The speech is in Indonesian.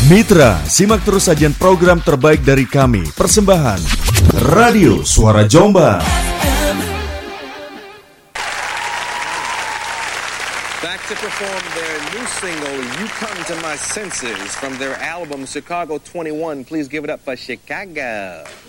Mitra, simak terus sajian program terbaik dari kami. Persembahan Radio Suara Jombang. Back to perform their new single, You Come to My Senses, from their album Chicago 21. Please give it up for Chicago.